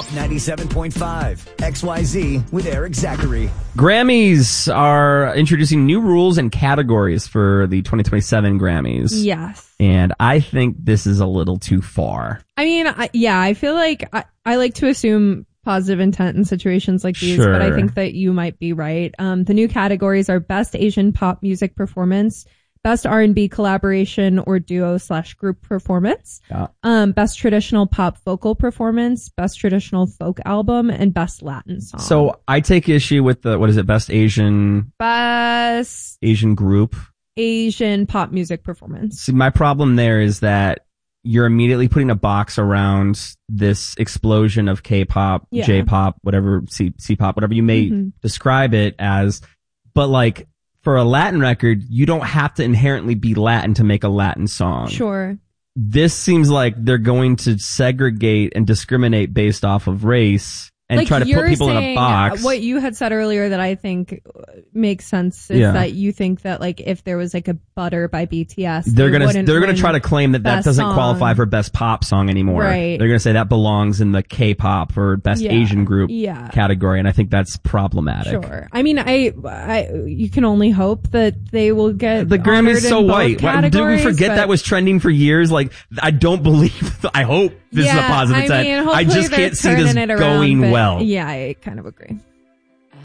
Pop 97.5. XYZ with Eric Zachary. Grammys are introducing new rules and categories for the 2027 Grammys. Yes. And I think this is a little too far. I mean, I feel like I like to assume positive intent in situations like these, Sure. but I think that you might be right. The new categories are Best Asian Pop Music Performance, Best R&B Collaboration or Duo/Group Performance, Best Traditional Pop Vocal Performance, Best Traditional Folk Album, and Best Latin Song. So I take issue with the, Best Asian Group? Asian Pop Music Performance. See, my problem there is that you're immediately putting a box around this explosion of K-pop, J-pop, whatever, C-pop, whatever you may describe it as. But like, for a Latin record, you don't have to inherently be Latin to make a Latin song. Sure. This seems like they're going to segregate and discriminate based off of race and like try to put people in a box. What you had said earlier that I think makes sense is that you think that like if there was like a Butter by BTS, they're gonna try to claim that doesn't qualify for best pop song anymore. Right. They're gonna say that belongs in the K-pop or best Asian group category, and I think that's problematic. Sure. I mean, you can only hope that they will get the Grammys so white. Did we forget that was trending for years? Like, I don't believe. I hope this is a positive side. I just can't see this going well. Yeah, I kind of agree.